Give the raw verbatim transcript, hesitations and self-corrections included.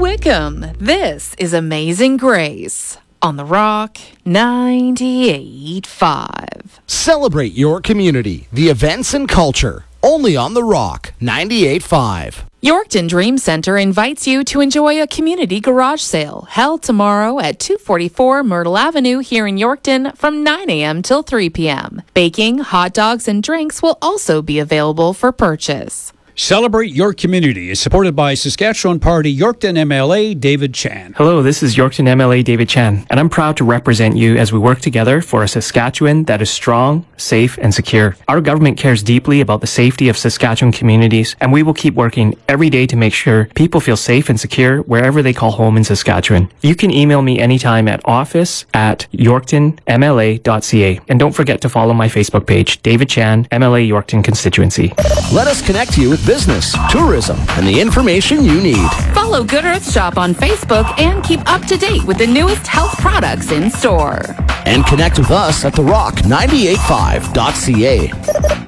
Wickham. This is Amazing Grace on The Rock ninety-eight point five. Celebrate your community, the events and culture, only on The Rock ninety-eight point five. Yorkton Dream Center invites you to enjoy a community garage sale held tomorrow at two forty-four Myrtle Avenue here in Yorkton from nine a.m. till three p.m. Baking, hot dogs, and drinks will also be available for purchase. Celebrate Your Community is supported by Saskatchewan Party Yorkton M L A David Chan. Hello, this is Yorkton M L A David Chan, and I'm proud to represent you as we work together for a Saskatchewan that is strong, safe, and secure. Our government cares deeply about the safety of Saskatchewan communities, and we will keep working every day to make sure people feel safe and secure wherever they call home in Saskatchewan. You can email me anytime at office at yorkton m l a dot c a. And don't forget to follow my Facebook page, David Chan, M L A Yorkton Constituency. Let us connect you with business, tourism, and the information you need. Follow Good Earth Shop on Facebook and keep up to date with the newest health products in store. And connect with us at the rock ninety-eight point five dot c a.